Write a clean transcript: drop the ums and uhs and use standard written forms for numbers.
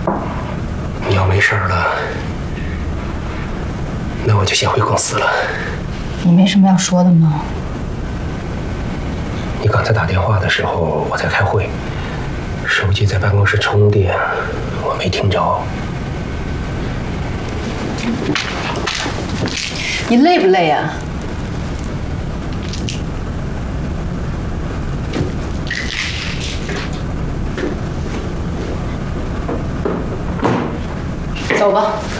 你要没事了，那我就先回公司了。 你没什么要说的吗？ 你刚才打电话的时候，我在开会，手机在办公室充电，我没听着。 你累不累啊？走吧。